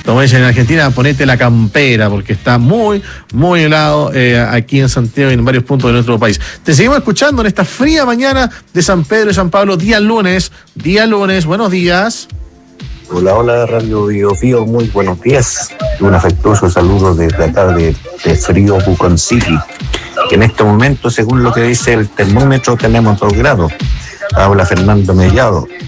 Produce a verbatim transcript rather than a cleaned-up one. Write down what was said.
Como dicen en Argentina, ponete la campera, porque está muy, muy helado eh, aquí en Santiago y en varios puntos de nuestro país. Te seguimos escuchando en esta fría mañana de San Pedro y San Pablo, día lunes, día lunes, buenos días. Hola, hola, Radio Bio Bio, muy buenos días. Un afectuoso saludo desde acá de, de frío Pucón City. En este momento, según lo que dice el termómetro, tenemos dos grados. Habla Fernando Mellado.